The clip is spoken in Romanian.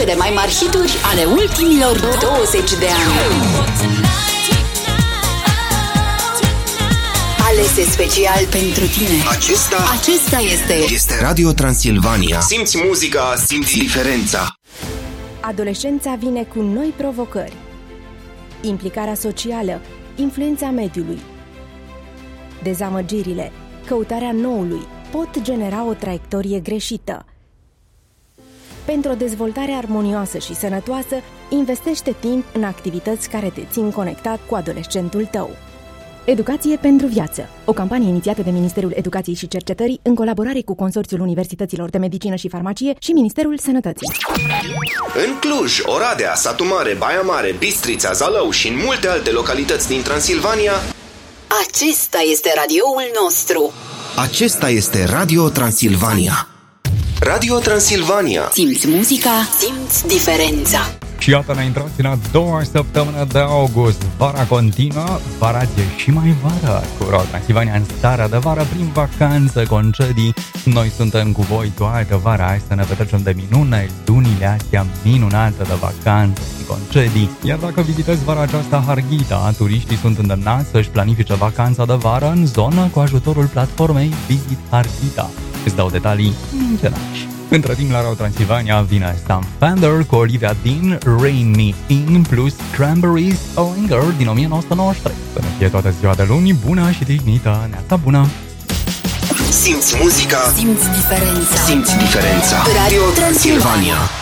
cele mai mari hituri ale ultimilor 20 de ani. Alese special pentru tine. Acesta este Radio Transilvania. Simți muzica, simți diferența. Adolescența vine cu noi provocări. Implicarea socială, influența mediului. Dezamăgirile, căutarea noului pot genera o traiectorie greșită. Pentru o dezvoltare armonioasă și sănătoasă, investește timp în activități care te țin conectat cu adolescentul tău. Educație pentru viață, o campanie inițiată de Ministerul Educației și Cercetării în colaborare cu Consorțiul Universităților de Medicină și Farmacie și Ministerul Sănătății. În Cluj, Oradea, Satu Mare, Baia Mare, Bistrița, Zalău și în multe alte localități din Transilvania, acesta este radioul nostru. Acesta este Radio Transilvania. Radio Transilvania. Simți muzica, simți diferența. Și iată, ne intrați în a doua săptămână de august. Vara continuă, vara e și mai vară. Cu Radio Transilvania în starea de vară, prin vacanță, concedii. Noi suntem cu voi toată vara. Hai să ne petrecem de minune lunile astea minunate de vacanță și concedii. Iar dacă vizitați vara aceasta Harghita, turiștii sunt îndemnați să-și planifice vacanța de vară în zonă cu ajutorul platformei Visit Harghita. Îți dau detalii mintenași. Între timp, la Radio Transilvania vine Sam Fender cu Olivia Dean, Rain Me In, plus Cranberries, A Linger din 1993. Până fie toată ziua de luni, bună și dignită, neața bună! Simți muzica, simți diferența. Simți diferența. Radio Transilvania.